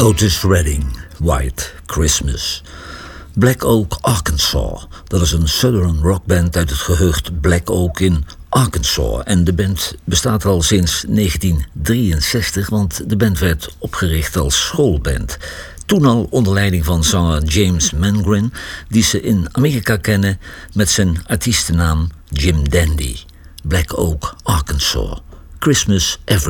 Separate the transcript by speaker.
Speaker 1: Otis Redding, White Christmas. Black Oak, Arkansas. Dat is een southern rockband uit het gehucht Black Oak in Arkansas. En de band bestaat al sinds 1963, want de band werd opgericht als schoolband. Toen al onder leiding van zanger James Mangren, die ze in Amerika kennen met zijn artiestennaam Jim Dandy. Black Oak, Arkansas. Christmas Every